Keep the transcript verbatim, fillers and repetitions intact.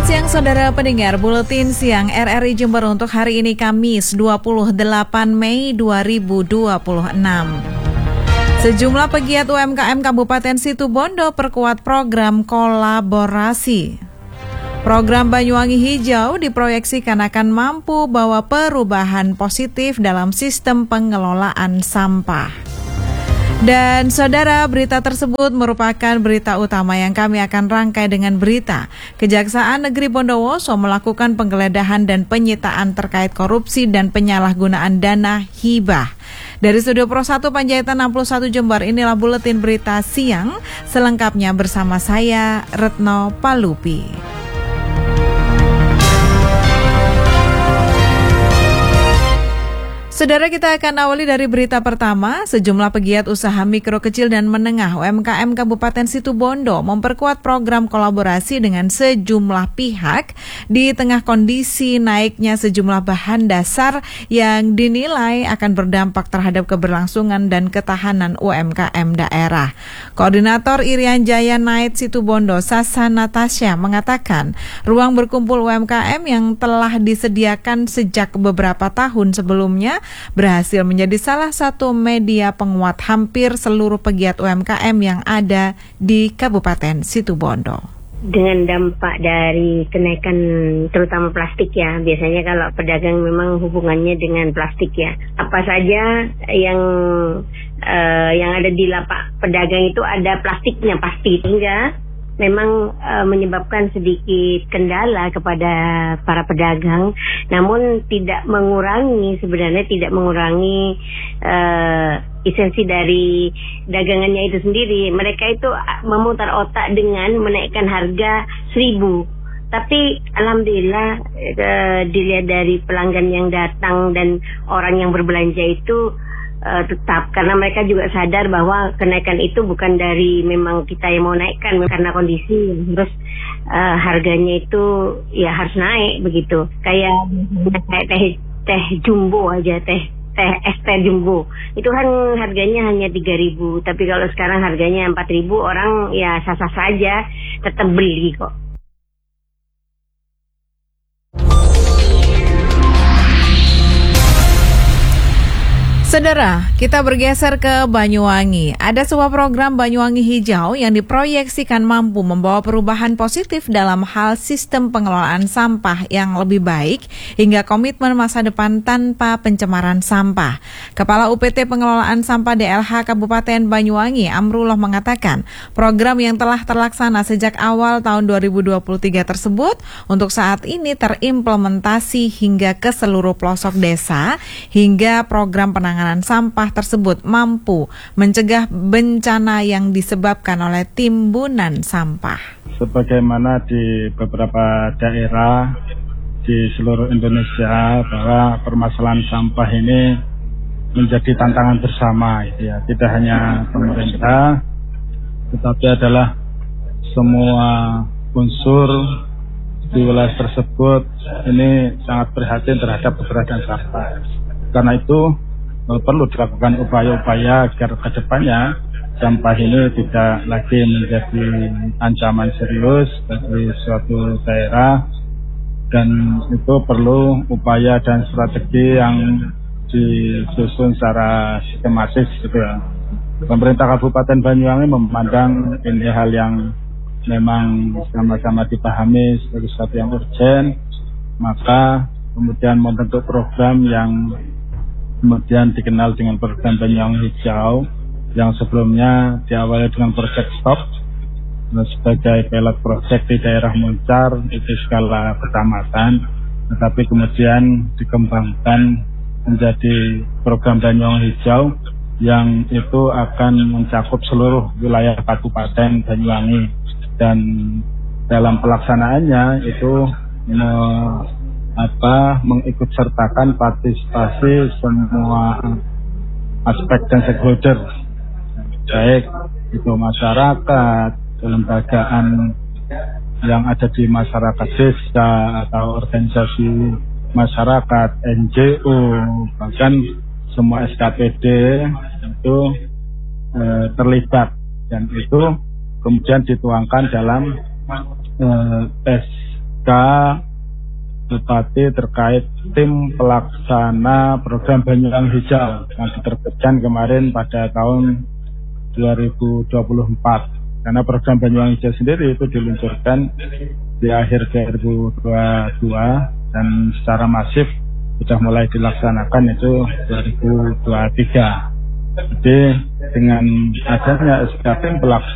siang saudara pendengar Buletin Siang R R I Jember untuk hari ini Kamis dua puluh delapan Mei dua ribu dua puluh enam. Sejumlah pegiat U M K M Kabupaten Situbondo perkuat program kolaborasi. Program Banyuwangi Hijau diproyeksikan akan mampu bawa perubahan positif dalam sistem pengelolaan sampah. Dan saudara, berita tersebut merupakan berita utama yang kami akan rangkai dengan berita Kejaksaan Negeri Bondowoso melakukan penggeledahan dan penyitaan terkait korupsi dan penyalahgunaan dana hibah. Dari Studio Pro satu Panjaitan enam puluh satu Jember, inilah Buletin Berita Siang, selengkapnya bersama saya Retno Palupi. Saudara, kita akan awali dari berita pertama. Sejumlah pegiat usaha mikro kecil dan menengah U M K M Kabupaten Situbondo memperkuat program kolaborasi dengan sejumlah pihak di tengah kondisi naiknya sejumlah bahan dasar yang dinilai akan berdampak terhadap keberlangsungan dan ketahanan U M K M daerah. Koordinator Irian Jaya Night Situbondo, Sasa Natasha, mengatakan ruang berkumpul U M K M yang telah disediakan sejak beberapa tahun sebelumnya berhasil menjadi salah satu media penguat hampir seluruh pegiat U M K M yang ada di Kabupaten Situbondo. Dengan dampak dari kenaikan terutama plastik ya, biasanya kalau pedagang memang hubungannya dengan plastik ya. Apa saja yang uh, yang ada di lapak pedagang itu ada plastiknya pasti, hingga memang uh, menyebabkan sedikit kendala kepada para pedagang, namun tidak mengurangi, sebenarnya tidak mengurangi uh, esensi dari dagangannya itu sendiri. Mereka itu memutar otak dengan menaikkan harga seribu. Tapi alhamdulillah uh, dilihat dari pelanggan yang datang dan orang yang berbelanja itu Uh, tetap, karena mereka juga sadar bahwa kenaikan itu bukan dari memang kita yang mau naikkan, karena kondisi terus uh, harganya itu ya harus naik begitu. Kayak kayak teh teh jumbo aja, teh teh es teh jumbo itu kan harganya hanya tiga ribu, tapi kalau sekarang harganya empat ribu, orang ya sah-sah saja tetap beli kok. Saudara, kita bergeser ke Banyuwangi. Ada sebuah program Banyuwangi Hijau yang diproyeksikan mampu membawa perubahan positif dalam hal sistem pengelolaan sampah yang lebih baik hingga komitmen masa depan tanpa pencemaran sampah. Kepala U P T Pengelolaan Sampah D L H Kabupaten Banyuwangi, Amrullah, mengatakan program yang telah terlaksana sejak awal tahun dua ribu dua puluh tiga tersebut untuk saat ini terimplementasi hingga ke seluruh pelosok desa, hingga program penanganan sampah tersebut mampu mencegah bencana yang disebabkan oleh timbunan sampah. Sebagaimana di beberapa daerah di seluruh Indonesia, bahwa permasalahan sampah ini menjadi tantangan bersama, ya, tidak hanya pemerintah, tetapi adalah semua unsur di wilayah tersebut ini sangat prihatin terhadap keberadaan sampah. Karena itu perlu dilakukan upaya-upaya agar ke depannya sampah ini tidak lagi menjadi ancaman serius bagi suatu daerah, dan itu perlu upaya dan strategi yang disusun secara sistematis gitu ya. Pemerintah Kabupaten Banyuwangi memandang ini hal yang memang sama-sama dipahami sebagai sesuatu yang urgent, maka kemudian membentuk program yang kemudian dikenal dengan program Banyuwangi Hijau, yang sebelumnya diawali dengan proyek stop sebagai pilot project di daerah Muncar, itu skala kecamatan, tetapi kemudian dikembangkan menjadi program Banyuwangi Hijau yang itu akan mencakup seluruh wilayah Kabupaten Banyuwangi, dan dalam pelaksanaannya itu me- apa mengikut sertakan partisipasi semua aspek dan stakeholder, baik itu masyarakat, kelembagaan yang ada di masyarakat desa atau organisasi masyarakat, N G O, bahkan semua S K P D itu eh, terlibat, dan itu kemudian dituangkan dalam eh, tes K Bupati terkait tim pelaksana program Banyuwangi Hijau yang diterbitkan kemarin pada tahun dua ribu dua puluh empat. Karena program Banyuwangi Hijau sendiri itu diluncurkan di akhir dua ribu dua puluh dua dan secara masif sudah mulai dilaksanakan itu dua ribu dua puluh tiga. Jadi dengan adanya S K tim pelaksana